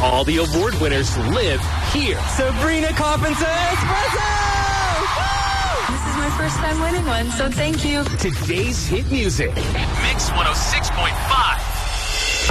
All the award winners live here. Sabrina Carpenter Espresso! This is my first time winning one, so thank you. Today's hit music. Mix 106.5.